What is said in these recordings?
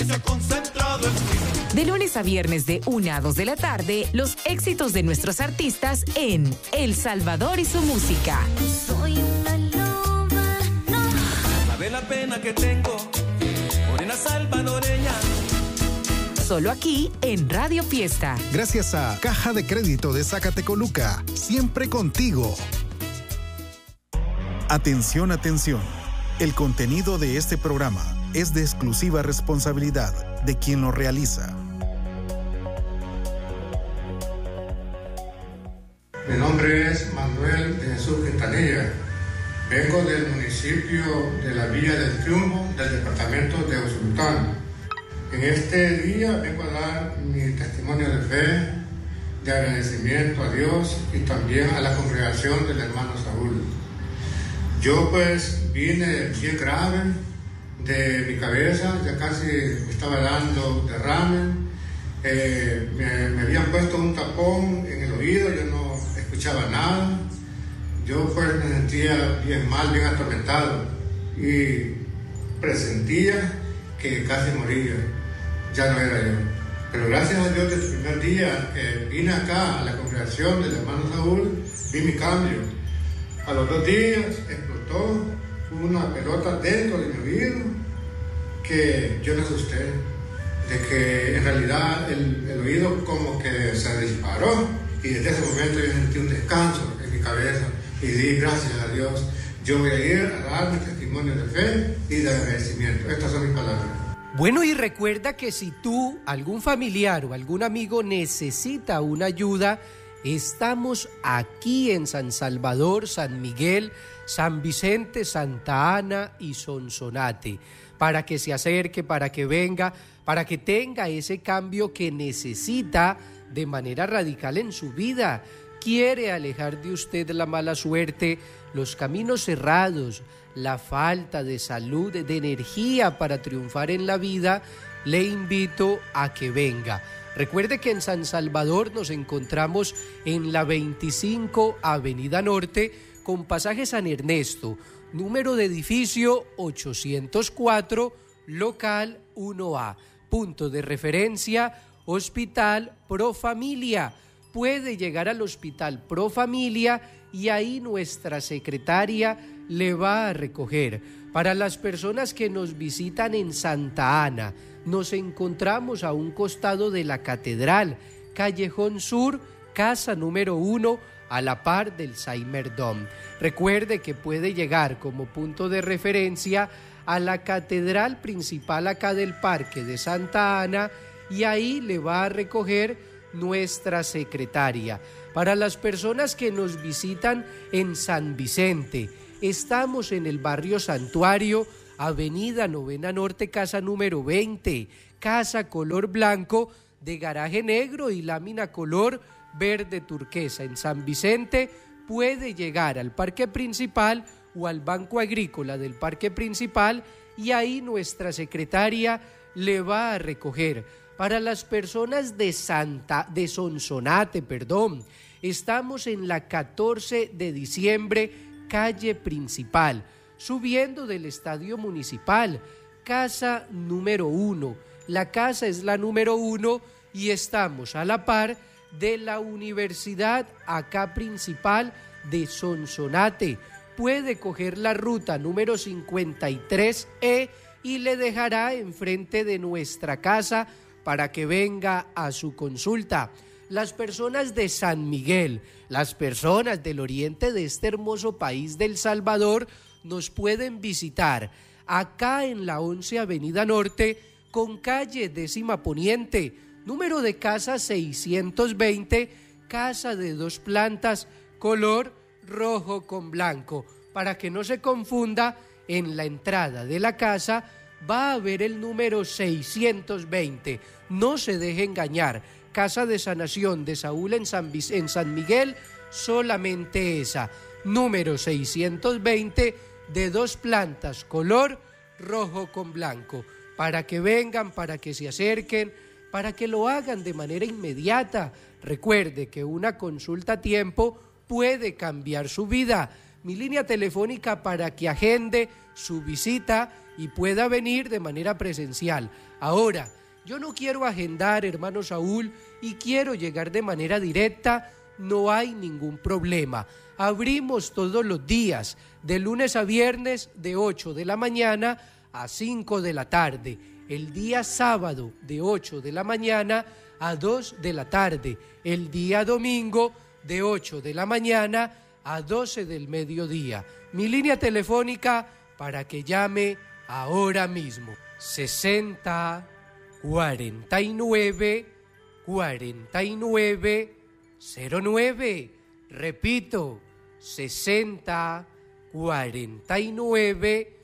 que se ha concentrado en mí. De lunes a viernes de 1 a 2 de la tarde, los éxitos de nuestros artistas en El Salvador y su música. Soy una loba, no. Sabe la pena que tengo, morena salvadoreña. Solo aquí en Radio Fiesta. Gracias a Caja de Crédito de Zacatecoluca, siempre contigo. Atención, atención. El contenido de este programa es de exclusiva responsabilidad de quien lo realiza. Mi nombre es Manuel de Jesús Quintanilla. Vengo del municipio de la Villa del Triunfo, del departamento de Usulután. En este día vengo a dar mi testimonio de fe, de agradecimiento a Dios y también a la congregación del hermano Saúl. Yo pues vine bien grave de mi cabeza, ya casi me estaba dando derrame, me habían puesto un tapón en el oído, yo no escuchaba nada, yo pues me sentía bien mal, bien atormentado y presentía que casi moría. Ya no era yo. Pero gracias a Dios, desde el primer día que vine acá a la congregación del hermano Saúl, vi mi cambio. A los 2 días explotó una pelota dentro de mi oído que yo me asusté, de que en realidad el oído como que se disparó y desde ese momento yo sentí un descanso en mi cabeza y di gracias a Dios. Yo voy a ir a dar mi testimonio de fe y de agradecimiento. Estas son mis palabras. Bueno, y recuerda que si tú, algún familiar o algún amigo necesita una ayuda, estamos aquí en San Salvador, San Miguel, San Vicente, Santa Ana y Sonsonate, para que se acerque, para que venga, para que tenga ese cambio que necesita de manera radical en su vida. Quiere alejar de usted la mala suerte, los caminos cerrados, la falta de salud, de energía para triunfar en la vida. Le invito a que venga. Recuerde que en San Salvador nos encontramos en la 25 Avenida Norte con pasaje San Ernesto, número de edificio 804, local 1A, punto de referencia Hospital Pro Familia. Puede llegar al Hospital Pro Familia y ahí nuestra secretaria le va a recoger. Para las personas que nos visitan en Santa Ana, nos encontramos a un costado de la catedral, Callejón Sur, casa número 1, a la par del Saimerdom. Recuerde que puede llegar como punto de referencia a la catedral principal acá del Parque de Santa Ana y ahí le va a recoger nuestra secretaria. Para las personas que nos visitan en San Vicente, estamos en el barrio Santuario, Avenida Novena Norte, casa número 20, casa color blanco de garaje negro y lámina color verde turquesa. En San Vicente puede llegar al parque principal o al banco agrícola del parque principal y ahí nuestra secretaria le va a recoger. Para las personas de Sonsonate, estamos en la 14 de diciembre, calle principal, subiendo del estadio municipal, casa número 1. La casa es la número 1 y estamos a la par de la universidad acá principal de Sonsonate. Puede coger la ruta número 53E y le dejará enfrente de nuestra casa para que venga a su consulta. Las personas de San Miguel, las personas del oriente de este hermoso país del Salvador, nos pueden visitar acá en la 11 Avenida Norte con calle 10ª Poniente, número de casa 620, casa de 2 plantas, color rojo con blanco. Para que no se confunda, en la entrada de la casa va a haber el número 620. No se deje engañar. Casa de Sanación de Saúl en San Miguel, solamente esa. Número 620 de 2 plantas, color rojo con blanco. Para que vengan, para que se acerquen, para que lo hagan de manera inmediata. Recuerde que una consulta a tiempo puede cambiar su vida. mi línea telefónica para que agende su visita y pueda venir de manera presencial. Ahora, yo no quiero agendar, hermano Saúl, y quiero llegar de manera directa, no hay ningún problema. Abrimos todos los días, de lunes a viernes, de 8 de la mañana a 5 de la tarde. El día sábado, de 8 de la mañana a 2 de la tarde. El día domingo, de 8 de la mañana a 12 del mediodía. Mi línea telefónica para que llame ahora mismo. 60 49 49 09. Repito, 60 49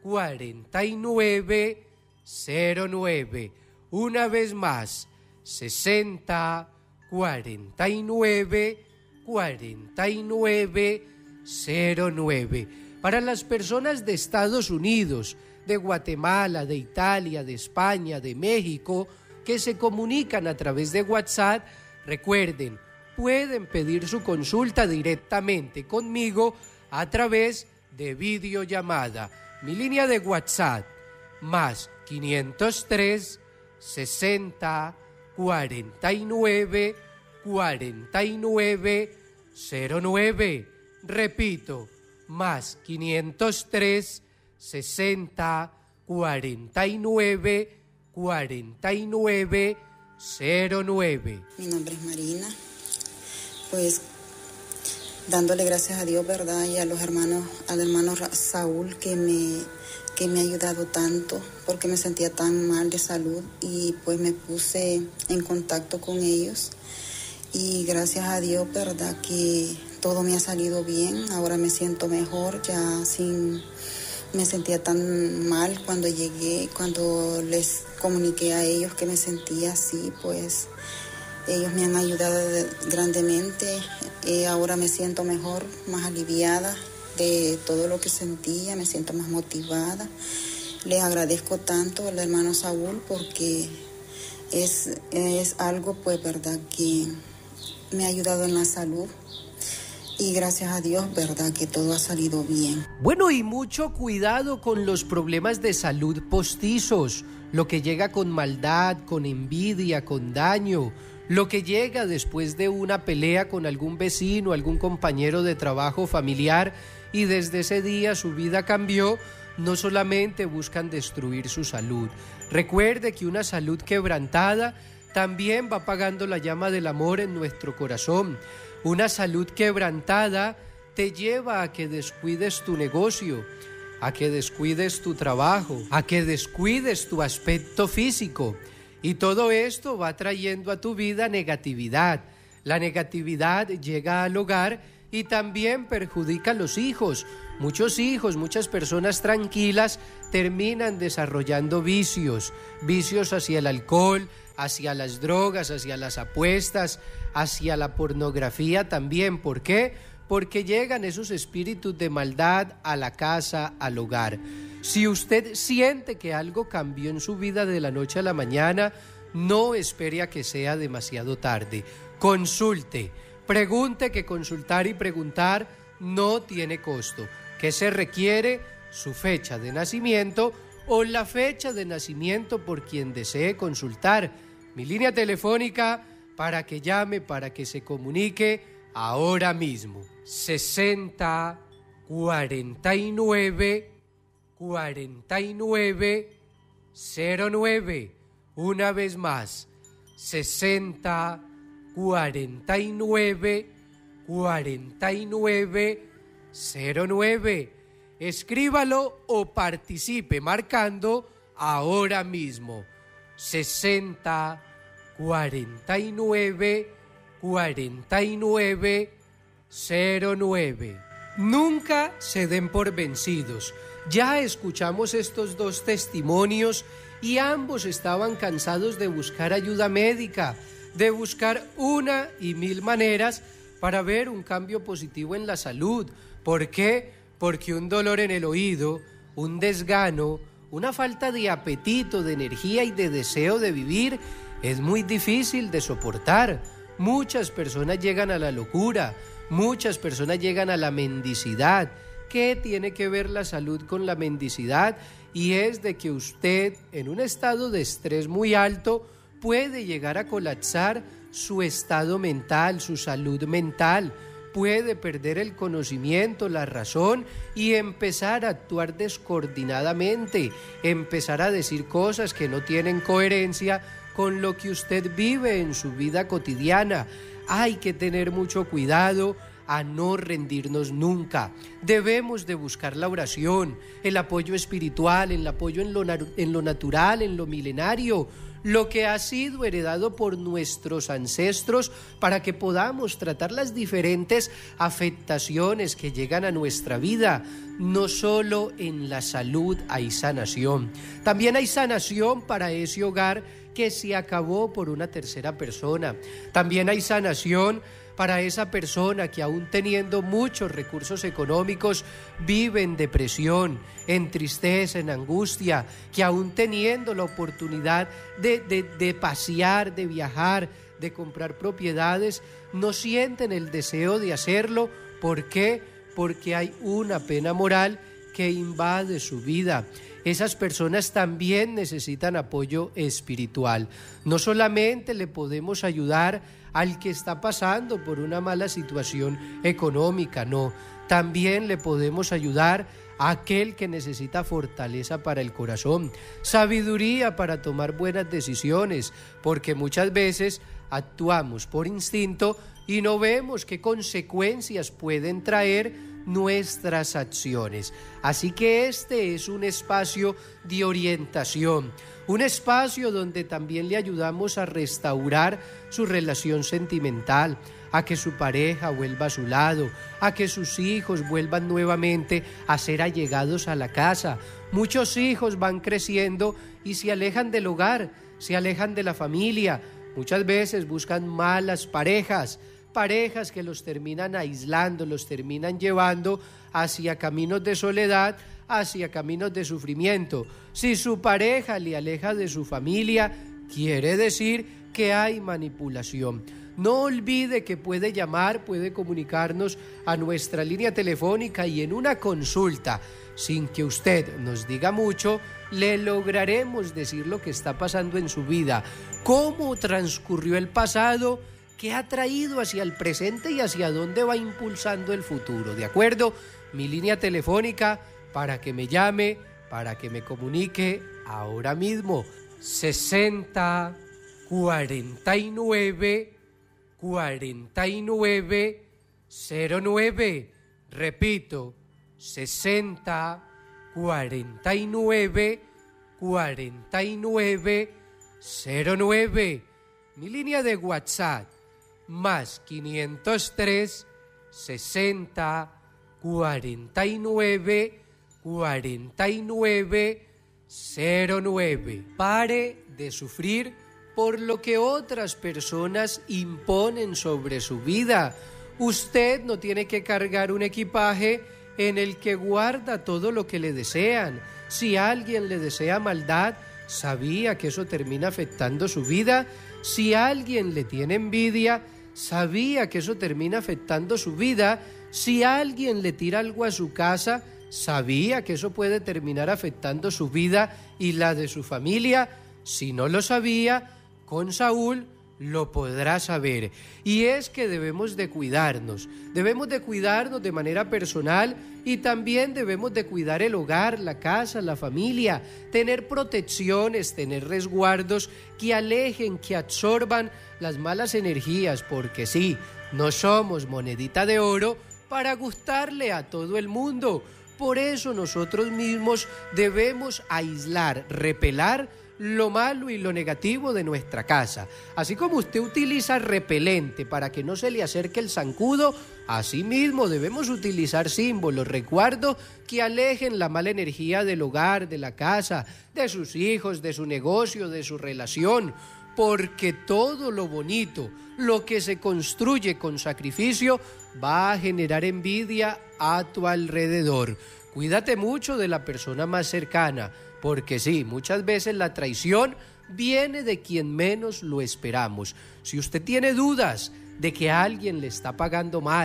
49 09. Una vez más, 60 49 49 09. Para las personas de Estados Unidos, de Guatemala, de Italia, de España, de México, que se comunican a través de WhatsApp, recuerden, pueden pedir su consulta directamente conmigo a través de videollamada. Mi línea de WhatsApp, más 503 60 49 49 09. Repito, más 503 60 49 49 09. Mi nombre es Marina, pues dándole gracias a Dios, ¿verdad? Y a los hermanos, al hermano Saúl que me ha ayudado tanto porque me sentía tan mal de salud y pues me puse en contacto con ellos y gracias a Dios, ¿verdad? Que todo me ha salido bien, ahora me siento mejor, me sentía tan mal cuando llegué, cuando les comuniqué a ellos que me sentía así, pues ellos me han ayudado grandemente, ahora me siento mejor, más aliviada de todo lo que sentía, me siento más motivada. Les agradezco tanto al hermano Saúl porque es algo, pues, verdad, que me ha ayudado en la salud. Y gracias a Dios, verdad, que todo ha salido bien. Bueno, y mucho cuidado con los problemas de salud postizos, lo que llega con maldad, con envidia, con daño, lo que llega después de una pelea con algún vecino, algún compañero de trabajo familiar, y desde ese día su vida cambió. No solamente buscan destruir su salud. Recuerde que una salud quebrantada también va apagando la llama del amor en nuestro corazón. Una salud quebrantada te lleva a que descuides tu negocio, a que descuides tu trabajo, a que descuides tu aspecto físico. Y todo esto va trayendo a tu vida negatividad. La negatividad llega al hogar y también perjudica a los hijos. Muchos hijos, muchas personas tranquilas terminan desarrollando vicios hacia el alcohol, hacia las drogas, hacia las apuestas, hacia la pornografía también. ¿Por qué? Porque llegan esos espíritus de maldad a la casa, al hogar. Si usted siente que algo cambió en su vida de la noche a la mañana, no espere a que sea demasiado tarde. Consulte, pregunte, que consultar y preguntar no tiene costo. ¿Qué se requiere? Su fecha de nacimiento o la fecha de nacimiento por quien desee consultar. Mi línea telefónica para que llame, para que se comunique ahora mismo. 60 49 49 09. Una vez más, 60 49 49 09. Escríbalo o participe marcando ahora mismo. 60 49 49 09. Nunca se den por vencidos. Ya escuchamos estos dos testimonios y ambos estaban cansados de buscar ayuda médica, de buscar una y mil maneras para ver un cambio positivo en la salud. ¿Por qué? Porque un dolor en el oído, un desgano, una falta de apetito, de energía y de deseo de vivir es muy difícil de soportar. Muchas personas llegan a la locura, Muchas personas llegan a la mendicidad. ¿Qué tiene que ver la salud con la mendicidad? Y es de que usted, en un estado de estrés muy alto, puede llegar a colapsar su estado mental, su salud mental. Puede perder el conocimiento, la razón y empezar a actuar descoordinadamente, empezar a decir cosas que no tienen coherencia con lo que usted vive en su vida cotidiana. Hay que tener mucho cuidado a no rendirnos nunca. Debemos de buscar la oración, el apoyo espiritual, el apoyo en lo natural, en lo milenario, lo que ha sido heredado por nuestros ancestros para que podamos tratar las diferentes afectaciones que llegan a nuestra vida. No solo en la salud hay sanación, también hay sanación para ese hogar que se acabó por una tercera persona. También hay sanación para esa persona que aún teniendo muchos recursos económicos vive en depresión, en tristeza, en angustia, que aún teniendo la oportunidad de pasear, de viajar, de comprar propiedades, no sienten el deseo de hacerlo. ¿Por qué? Porque hay una pena moral que invade su vida. Esas personas también necesitan apoyo espiritual. No solamente le podemos ayudar al que está pasando por una mala situación económica, no. También le podemos ayudar a aquel que necesita fortaleza para el corazón, sabiduría para tomar buenas decisiones, porque muchas veces actuamos por instinto y no vemos qué consecuencias pueden traer nuestras acciones. Así que este es un espacio de orientación, un espacio donde también le ayudamos a restaurar su relación sentimental, a que su pareja vuelva a su lado, a que sus hijos vuelvan nuevamente a ser allegados a la casa. Muchos hijos van creciendo y se alejan del hogar, se alejan de la familia. Muchas veces buscan malas parejas que los terminan aislando, los terminan llevando hacia caminos de soledad, hacia caminos de sufrimiento. Si su pareja le aleja de su familia, quiere decir que hay manipulación. No olvide que puede llamar, puede comunicarnos a nuestra línea telefónica y en una consulta, sin que usted nos diga mucho, le lograremos decir lo que está pasando en su vida, cómo transcurrió el pasado, qué ha traído hacia el presente y hacia dónde va impulsando el futuro, ¿de acuerdo? Mi línea telefónica para que me llame, para que me comunique ahora mismo, 60 49 49 09. Repito, 60 49 49 09. Mi línea de WhatsApp, más 503 60 49 49 09. Pare de sufrir por lo que otras personas imponen sobre su vida. Usted no tiene que cargar un equipaje en el que guarda todo lo que le desean. Si alguien le desea maldad, ¿sabía que eso termina afectando su vida? Si alguien le tiene envidia, ¿sabía que eso termina afectando su vida? Si alguien le tira algo a su casa, ¿sabía que eso puede terminar afectando su vida y la de su familia? Si no lo sabía, con Saúl lo podrá saber. Y es que debemos de cuidarnos de manera personal y también debemos de cuidar el hogar, la casa, la familia, tener protecciones, tener resguardos que alejen, que absorban las malas energías, porque sí, no somos monedita de oro para gustarle a todo el mundo. Por eso nosotros mismos debemos aislar, repelar lo malo y lo negativo de nuestra casa. Así como usted utiliza repelente para que no se le acerque el zancudo, asimismo debemos utilizar símbolos, recuerdos que alejen la mala energía del hogar, de la casa, de sus hijos, de su negocio, de su relación, porque todo lo bonito, lo que se construye con sacrificio, va a generar envidia a tu alrededor. Cuídate mucho de la persona más cercana, porque sí, muchas veces la traición viene de quien menos lo esperamos. Si usted tiene dudas de que alguien le está pagando mal,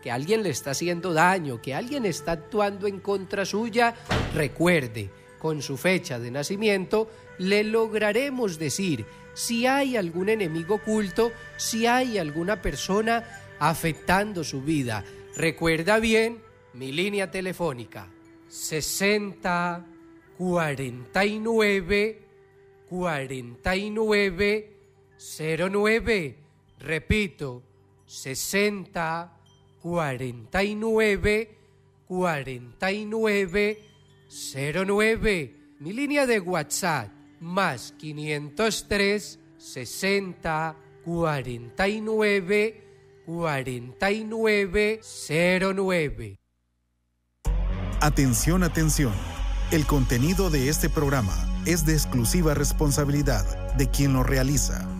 que alguien le está haciendo daño, que alguien está actuando en contra suya, recuerde, con su fecha de nacimiento le lograremos decir si hay algún enemigo oculto, si hay alguna persona afectando su vida. Recuerda bien mi línea telefónica 60 49 49 09. Repito, 60 49 49 09. Mi línea de WhatsApp más 503 60 49 49 09. Atención, atención. El contenido de este programa es de exclusiva responsabilidad de quien lo realiza.